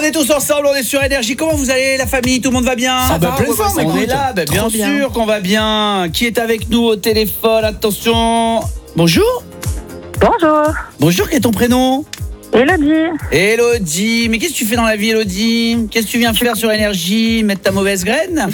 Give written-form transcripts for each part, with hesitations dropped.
est tous ensemble, on est sur Énergie. Comment vous allez, la famille? Tout le monde va bien? Pleine forme, on est là, bien sûr qu'on va bien. Qui est avec nous au téléphone? Attention. Bonjour. Bonjour, Bonjour, quel est ton prénom? Elodie. Elodie. Mais qu'est-ce que tu fais dans la vie, Elodie? Qu'est-ce que tu viens faire sur Énergie? Mettre ta mauvaise graine?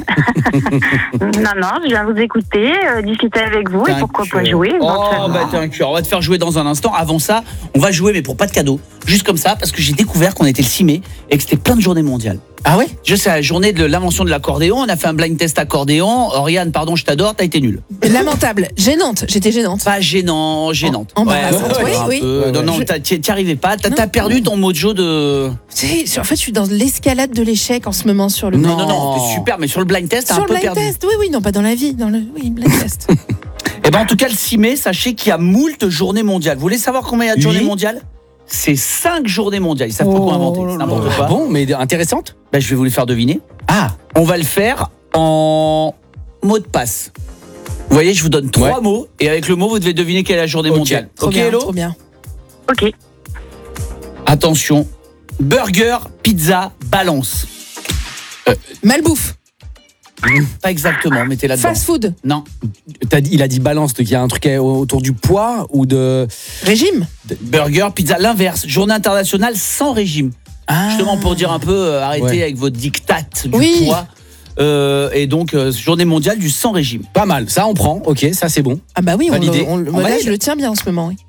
Non, je viens vous écouter, discuter avec vous et pourquoi pas jouer. Oh, bah t'es un cœur. On va te faire jouer dans un instant. Avant ça, on va jouer, mais pour pas de cadeau. Juste comme ça, parce que j'ai découvert qu'on était le 6 mai et que c'était plein de journées mondiales. Ah ouais? Je sais, la journée de l'invention de l'accordéon. On a fait un blind test accordéon. Oriane, pardon, je t'adore, t'as été nulle. Lamentable, gênante, j'étais gênante. Pas gênante. Embarrassante, un oui. peu. Non, t'y arrivais pas. T'as perdu ton mojo de... Tu sais, en fait, je suis dans l'escalade de l'échec en ce moment sur le Non, t'es super, mais sur le blind test, t'as un peu perdu. Sur le blind test, oui, non, pas dans la vie, oui, blind test. Eh ben, en tout cas, le 6 mai, sachez qu'il y a moult journées mondiales. Vous voulez savoir combien il y a de journées mondiales? C'est 5 journées mondiales. Ils savent pas quoi inventer. C'est n'importe quoi. Bon, mais intéressante. Ben, je vais vous les faire deviner. Ah, On va le faire en mot de passe. Vous voyez, je vous donne 3 mots et avec le mot, vous devez deviner quelle est la journée mondiale. Trop Ok, bien, Hello? trop bien. Ok, Attention. Burger, pizza, balance. Malbouffe, Pas exactement, mettez là-dedans. fast food, Non. il a dit balance, donc il y a un truc autour du poids ou de... régime. Burger, pizza, l'inverse. Journée internationale sans régime. Justement pour dire un peu, arrêtez avec votre diktat du poids. Et donc, journée mondiale du sans régime. Pas mal, ça on prend, ok, ça c'est bon. Ah bah oui, Validé. moi, là, je le tiens bien en ce moment, oui.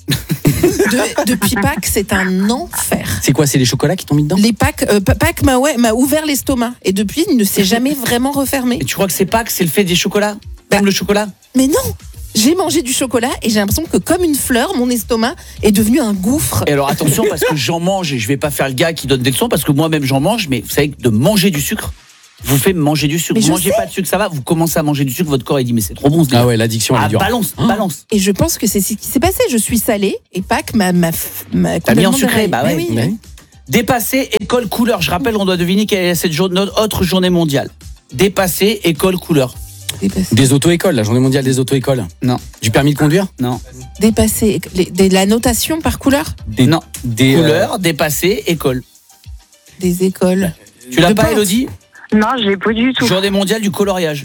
Depuis Pâques, c'est un enfer. C'est quoi, c'est les chocolats qui t'ont mis dedans? Les Pâques, Pâques m'a ouvert l'estomac et depuis, il ne s'est jamais vraiment refermé. Et tu crois que c'est pas que c'est le fait des chocolats? Comme le chocolat? Mais non, j'ai mangé du chocolat et j'ai l'impression que comme une fleur, mon estomac est devenu un gouffre. Et alors attention, parce que j'en mange et je vais pas faire le gars qui donne des leçons, parce que moi-même j'en mange, mais vous savez que de manger du sucre vous fait manger du sucre. Mais Vous mangez pas de sucre, ça va, vous commencez à manger du sucre, votre corps il dit mais c'est trop bon ce gars. Ah ouais, l'addiction elle est dure. Balance. Et je pense que c'est ce qui s'est passé. Je suis salée et Pâques m'a T'as mis en sucré, bah ouais. Oui. Ouais. Dépasser, école, couleur. Je rappelle, on doit deviner quelle est cette autre journée mondiale. Dépasser, école, couleur. Des auto-écoles, la journée mondiale des auto-écoles. Non. Du permis de conduire? Non. Dépasser la notation par couleur Non. Des Couleur, dépasser, école. des écoles. Tu l'as De pas, peintre. Elodie? non, je l'ai pas du tout. Journée mondiale du coloriage.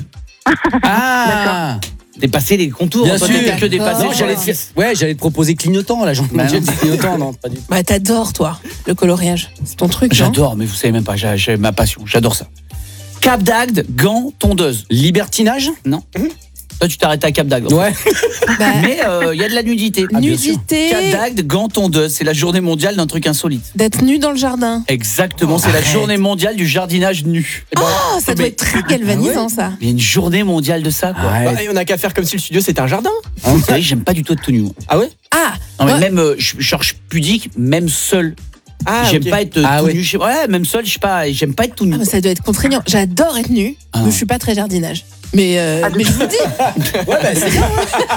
Ah, Dépasser les contours. bien Toi, sûr. t'as fait que dépasser. Non, j'allais te proposer clignotant, la journée Bah mondiale non. du clignotant, non, pas du tout. Bah t'adores toi le coloriage, c'est ton truc. non J'adore, mais vous savez même pas, j'ai ma passion, j'adore ça. Cap d'Agde, gants, tondeuse. Libertinage? Non. Toi, tu t'arrêtes à Cap d'Agde. Ouais. Bah, Mais il y a de la nudité. nudité, Cap d'Agde, gants, tondeuse. C'est la journée mondiale d'un truc insolite. d'être nu dans le jardin. Exactement, c'est la journée mondiale du jardinage nu. Oh, ça doit être très galvanisant ça. Il y a une journée mondiale de ça, quoi. Ouais. on a qu'à faire comme si le studio c'était un jardin. Vous savez, j'aime pas du tout être tout nu. Ah ouais? Ah, Non, mais ouais. même, je cherche pudique, même seul. Ah, J'aime ok. pas être Ah tout ouais. nu. Ouais, même seul, je sais pas, j'aime pas être tout nu. Ah, mais ça doit être contraignant. J'adore être nu, Ah. mais je suis pas très jardinage. Mais je vous dis, Ouais, bah c'est bien.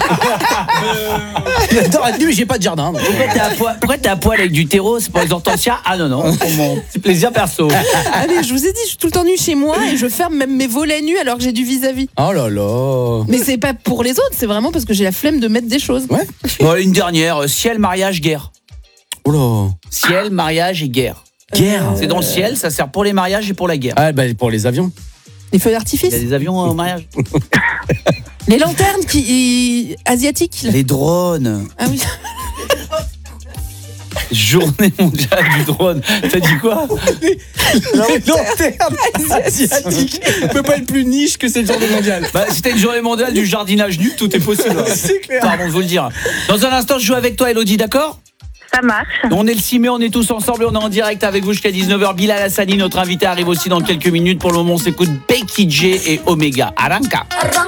J'adore être nu, mais j'ai pas de jardin. donc. Pourquoi t'es à poil avec du terreau? C'est pour les hortensias? Ah non, pour mon petit plaisir perso. ah, mais je vous ai dit, je suis tout le temps nue chez moi et je ferme même mes volets nus alors que j'ai du vis-à-vis. Oh là là. Mais c'est pas pour les autres, c'est vraiment parce que j'ai la flemme de mettre des choses. Ouais. Bon, une dernière, ciel, mariage, guerre. Oh là. Ciel, mariage et guerre. Guerre. C'est dans le ciel, ça sert pour les mariages et pour la guerre. Ah bah pour les avions. Les feux Il d'artifice, y a des avions au mariage. les lanternes asiatiques. là. Les drones. Ah oui. Journée mondiale du drone. T'as dit quoi? Les lanternes asiatiques. Peut pas être plus niche que cette journée mondiale. Bah, c'était une journée mondiale du jardinage nu, tout est possible. C'est clair. Pardon de vous le dire. Dans un instant, je joue avec toi, Elodie, d'accord? Ça marche. On est le 6 mai, on est tous ensemble et on est en direct avec vous jusqu'à 19h. Bilal Hassani, notre invité, arrive aussi dans quelques minutes. Pour le moment, on s'écoute Becky J et Omega. Arranca.